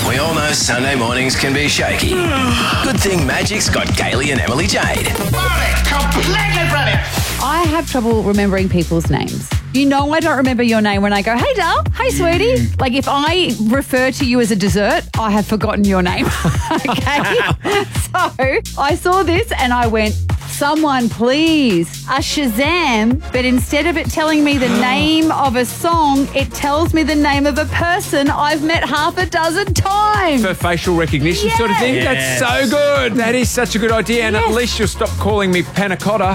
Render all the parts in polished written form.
We all know Sunday mornings can be shaky. Good thing Magic's got Gailey and Emily Jade. Completely brilliant. I have trouble remembering people's names. You know I don't remember your name when I go, hey, Dal, hey, sweetie. Like, if I refer to you as a dessert, I have forgotten your name. Okay? So I saw this and I went, someone please, a Shazam, but instead of it telling me the name of a song, it tells me the name of a person I've met half a dozen times. For facial recognition sort of thing? Yes. That's so good. That is such a good idea, and at least you'll stop calling me panna cotta.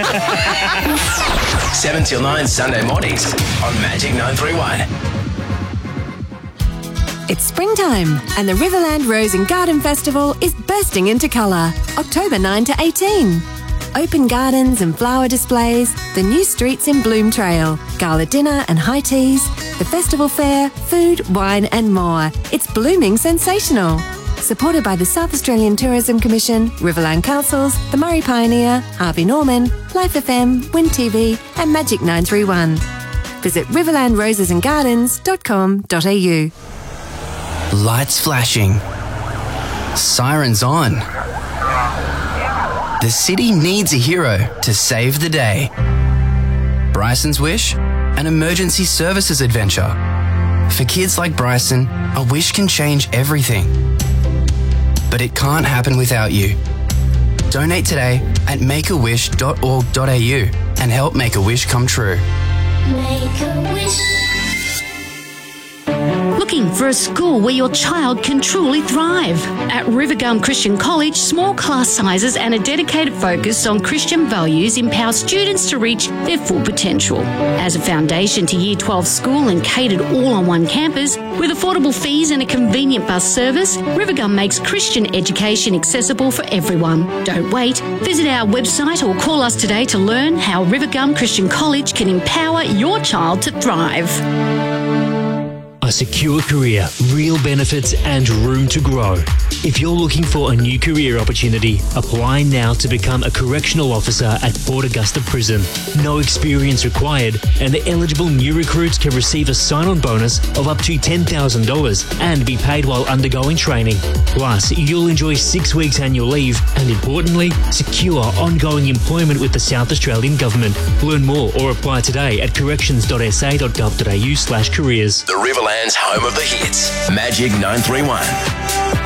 7 till 9 Sunday mornings on Magic 931. It's springtime and the Riverland Rose and Garden Festival is bursting into colour. October 9 to 18. Open gardens and flower displays, the new streets in Bloom Trail, gala dinner and high teas, the festival fair, food, wine and more. It's blooming sensational. Supported by the South Australian Tourism Commission, Riverland Councils, the Murray Pioneer, Harvey Norman, Life FM, Wind TV and Magic 931. Visit riverlandrosesandgardens.com.au. Lights flashing. Sirens on. The city needs a hero to save the day. Bryson's Wish, an emergency services adventure. For kids like Bryson, a wish can change everything. But it can't happen without you. Donate today at makeawish.org.au and help make a wish come true. Make a wish. Looking for a school where your child can truly thrive? At Rivergum Christian College, small class sizes and a dedicated focus on Christian values empower students to reach their full potential. As a foundation to Year 12 school and catered all on one campus, with affordable fees and a convenient bus service, Rivergum makes Christian education accessible for everyone. Don't wait. Visit our website or call us today to learn how Rivergum Christian College can empower your child to thrive. A secure career, real benefits and room to grow. If you're looking for a new career opportunity, apply now to become a correctional officer at Port Augusta Prison. No experience required, and the eligible new recruits can receive a sign-on bonus of up to $10,000 and be paid while undergoing training. Plus, you'll enjoy 6 weeks annual leave and, importantly, secure ongoing employment with the South Australian Government. Learn more or apply today at corrections.sa.gov.au/careers. The Riverland's home of the hits. Magic 931.